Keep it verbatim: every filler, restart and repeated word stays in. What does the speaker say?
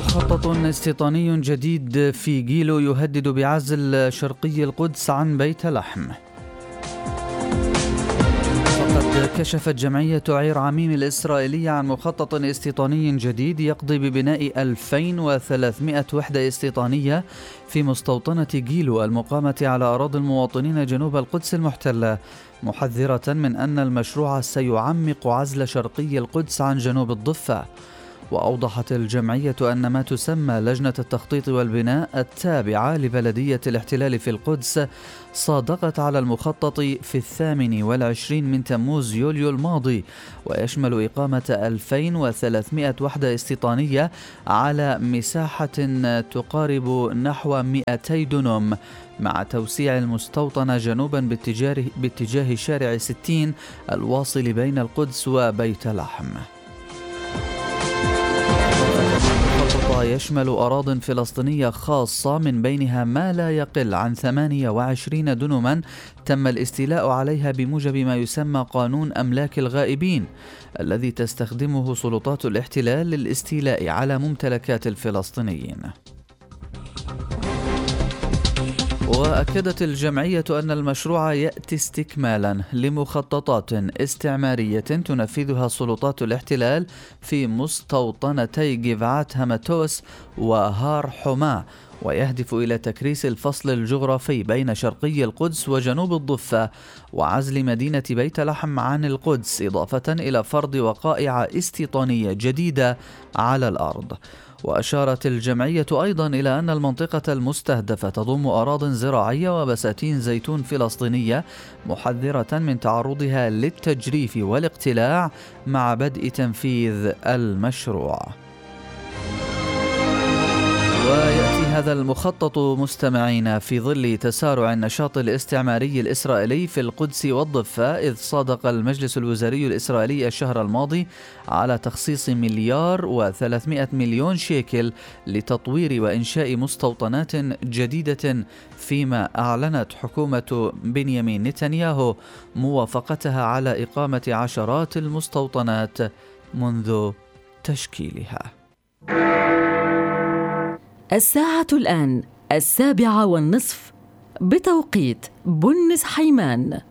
مخطط استيطاني جديد في جيلو يهدد بعزل شرقي القدس عن بيت لحم. فقد كشفت جمعية عير عميم الإسرائيلية عن مخطط استيطاني جديد يقضي ببناء ألفين وثلاثمائة وحدة استيطانية في مستوطنة جيلو المقامة على أراضي المواطنين جنوب القدس المحتلة، محذرة من أن المشروع سيعمق عزل شرقي القدس عن جنوب الضفة. وأوضحت الجمعية أن ما تسمى لجنة التخطيط والبناء التابعة لبلدية الاحتلال في القدس صادقت على المخطط في الثامن والعشرين من تموز يوليو الماضي، ويشمل إقامة ألفين وثلاثمائة وحدة استيطانية على مساحة تقارب نحو مئتي دونم، مع توسيع المستوطنة جنوبا باتجاه, باتجاه شارع ستين الواصل بين القدس وبيت لحم. يشمل أراضٍ فلسطينية خاصة من بينها ما لا يقل عن ثمانية وعشرين دنما تم الاستيلاء عليها بموجب ما يسمى قانون أملاك الغائبين، الذي تستخدمه سلطات الاحتلال للاستيلاء على ممتلكات الفلسطينيين. وأكدت الجمعية أن المشروع يأتي استكمالا لمخططات استعمارية تنفذها سلطات الاحتلال في مستوطنتي جبعات هماتوس وهار حماة، ويهدف إلى تكريس الفصل الجغرافي بين شرقي القدس وجنوب الضفة وعزل مدينة بيت لحم عن القدس، إضافة إلى فرض وقائع استيطانية جديدة على الأرض. وأشارت الجمعية أيضا إلى أن المنطقة المستهدفة تضم أراضٍ زراعية وبساتين زيتون فلسطينية، محذرة من تعرضها للتجريف والاقتلاع مع بدء تنفيذ المشروع. ويأتي هذا المخطط مستمعين في ظل تسارع النشاط الاستعماري الإسرائيلي في القدس والضفة، إذ صادق المجلس الوزاري الإسرائيلي الشهر الماضي على تخصيص مليار وثلاثمائة مليون شيكل لتطوير وإنشاء مستوطنات جديدة، فيما أعلنت حكومة بنيامين نتنياهو موافقتها على إقامة عشرات المستوطنات منذ تشكيلها. الساعة الآن السابعة والنصف بتوقيت بنس حيمان.